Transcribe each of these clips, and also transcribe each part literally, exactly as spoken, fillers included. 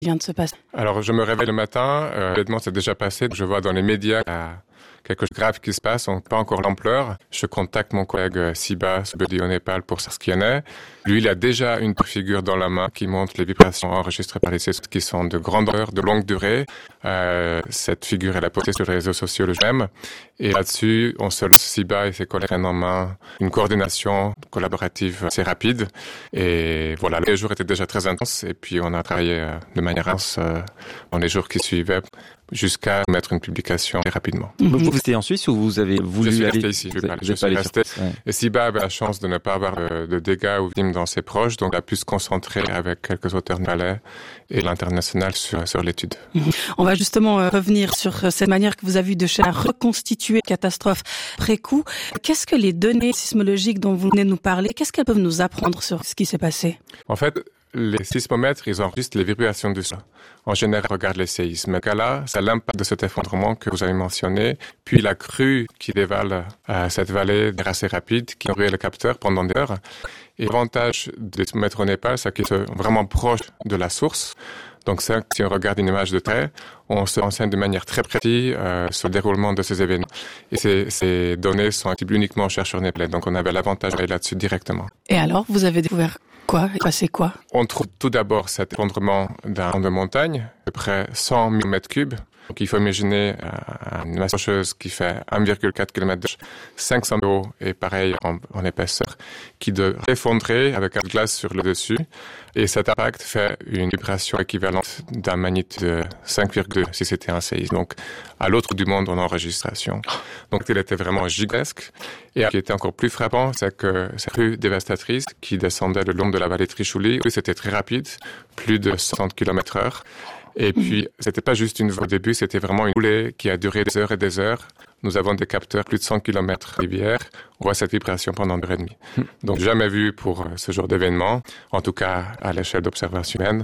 vient de se passer? Alors, je me réveille le matin, euh, l'événement s'est déjà passé, je vois dans les médias euh, quelque chose de grave qui se passe, on n'a pas encore l'ampleur. Je contacte mon collègue euh, Siba, Subedi au Népal, pour savoir ce qu'il y en est. Lui, il a déjà une figure dans la main qui montre les vibrations enregistrées par les sismes qui sont de grandeur, de longue durée. Euh, cette figure, elle a postée sur les réseaux sociaux le jour même. Et là-dessus, on se lance, Siba et ses collègues prennent en main une coordination collaborative assez rapide. Et voilà, les jours étaient déjà très intenses. Et puis, on a travaillé euh, de manière intense euh, dans les jours qui suivaient jusqu'à mettre une publication rapidement. Mmh. Vous étiez en Suisse ou vous avez voulu je suis aller resté ici, je, vous pas, vous je suis resté. Ouais. Et Siba avait la chance de ne pas avoir de, de dégâts ou victimes dans ses proches, donc il a pu se concentrer avec quelques auteurs népalais et l'international sur, sur l'étude. Mmh. On va justement euh, revenir sur cette manière que vous avez eu de chercher à reconstituer la catastrophe pré-coup. Qu'est-ce que les données sismologiques dont vous venez de nous parler, qu'est-ce qu'elles peuvent nous apprendre sur ce qui s'est passé? En fait, les sismomètres, ils enregistrent les vibrations du sol. En général, ils regardent les séismes. Mais là, c'est l'impact de cet effondrement que vous avez mentionné, puis la crue qui dévale euh, cette vallée assez rapide, qui nourrit le capteur pendant des heures. Et l'avantage des sismomètres au Népal, c'est qu'ils sont vraiment proches de la source. Donc, ça, si on regarde une image de terre, on se renseigne de manière très précise euh, sur le déroulement de ces événements. Et ces, ces données sont accessibles uniquement aux chercheurs népalais. Donc, on avait l'avantage d'aller là-dessus directement. Et alors, vous avez découvert quoi? Il passait quoi? On trouve tout d'abord cet effondrement d'un rang de montagne, à peu près cent mille mètres cubes. Donc, il faut imaginer euh, une masse rocheuse qui fait un virgule quatre kilomètres de cinq cents de haut et pareil en, en épaisseur, qui doit s'effondrer avec un glace sur le dessus. Et cet impact fait une vibration équivalente d'un magnitude de cinq virgule deux si c'était un séisme. Donc, à l'autre du monde en enregistration. Donc, il était vraiment gigantesque. Et ce qui était encore plus frappant, c'est que cette crue dévastatrice qui descendait le long de la vallée de Trishuli, c'était très rapide, plus de soixante kilomètres heure. Et puis, c'était pas juste une vague au début, c'était vraiment une coulée qui a duré des heures et des heures. Nous avons des capteurs plus de cent kilomètres rivière. On voit cette vibration pendant une heure et demie. Donc, jamais vu pour ce genre d'événement, en tout cas à l'échelle d'observation humaine.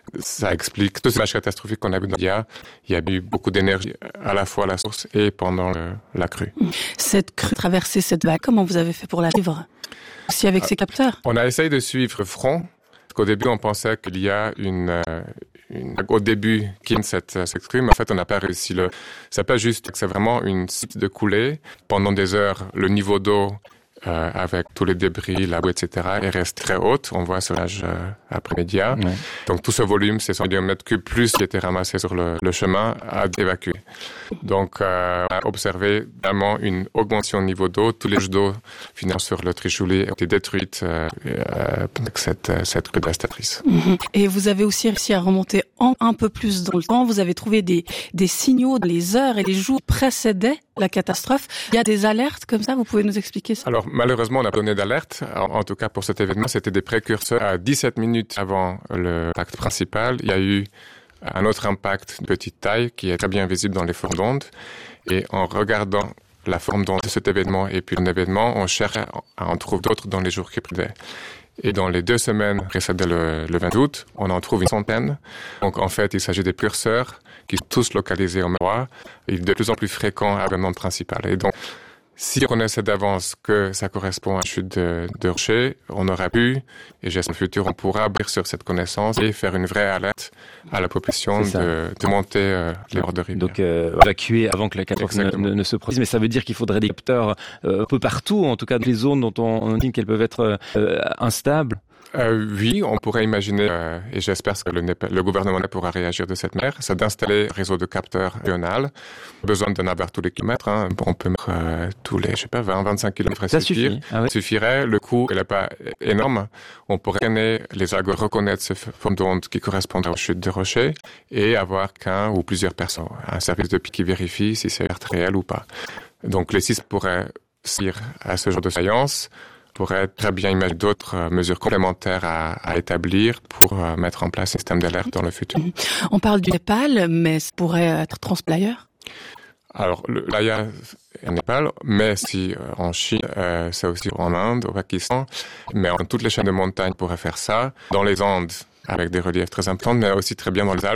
Ça explique toutes ces images catastrophiques qu'on a vues dans les médias. Il y a eu beaucoup d'énergie à la fois à la source et pendant le, la crue. Cette crue traversée cette vague, comment vous avez fait pour la suivre? Aussi avec ces capteurs? On a essayé de suivre front. Qu'au début, on pensait qu'il y a une, euh, une au début qui est cette, cette crue, mais en fait, on n'a pas réussi. Le, c'est pas juste que c'est vraiment une site de coulée. Pendant des heures, le niveau d'eau, euh, avec tous les débris, la boue, et cetera, est resté très haute. On voit sur l'âge euh, après-média. Ouais. Donc, tout ce volume, c'est cent mètres cubes plus qui était ramassé sur le, le chemin à évacuer. Donc, euh, on a observé vraiment une augmentation au niveau d'eau. Tous les jets d'eau finalement sur le Trishuli ont été détruites euh, avec cette, cette crue dévastatrice. Mmh. Et vous avez aussi réussi à remonter en, un peu plus dans le temps. Vous avez trouvé des, des signaux dans les heures et les jours qui précédaient la catastrophe. Il y a des alertes comme ça, vous pouvez nous expliquer ça? Alors, malheureusement, on n'a pas donné d'alerte. En, en tout cas, pour cet événement, c'était des précurseurs. À dix-sept minutes avant l'impact principal, il y a eu un autre impact de petite taille qui est très bien visible dans les formes d'ondes. Et en regardant la forme d'onde de cet événement et puis un événement, on cherche à en trouver d'autres dans les jours qui précédaient. Et dans les deux semaines précédant le, le vingt août, on en trouve une centaine. Donc en fait, il s'agit des précurseurs qui sont tous localisés au même endroit et de plus en plus fréquents à l'événement principal. Et donc, si on connaissait d'avance que ça correspond à une chute de, de rocher, on aurait pu, et j'espère que le futur, on pourra bâtir sur cette connaissance et faire une vraie alerte à la population de, de monter euh, les bords de rivière. Donc euh, évacuer avant que la catastrophe ne, ne, ne se produise. Mais ça veut dire qu'il faudrait des capteurs euh, un peu partout, en tout cas dans les zones dont on, on dit qu'elles peuvent être euh, instables. Euh, oui, on pourrait imaginer, euh, et j'espère que le, le gouvernement pourra réagir de cette manière, c'est d'installer un réseau de capteurs régional. Besoin d'en avoir tous les kilomètres, hein. On peut mettre euh, tous les, je sais pas, vingt, vingt-cinq kilomètres. Ça suffit. Ah oui. Suffirait. Le coût, il n'est pas énorme. On pourrait traîner les algorithmes, reconnaître ces formes d'ondes qui correspondent aux chutes de rochers et avoir qu'un ou plusieurs personnes, un service de qui vérifie si c'est réel ou pas. Donc les sismes pourraient servir à ce genre de science. Pourrait très bien imaginer d'autres euh, mesures complémentaires à, à établir pour euh, mettre en place un système d'alerte dans le futur. On parle du Népal, mais ça pourrait être transposé ailleurs? Alors, le, là, il y a un Népal, mais si euh, en Chine, euh, c'est aussi en Inde, au Pakistan, mais en toutes les chaînes de montagnes pourraient faire ça. Dans les Andes, avec des reliefs très importants, mais aussi très bien dans les Alpes,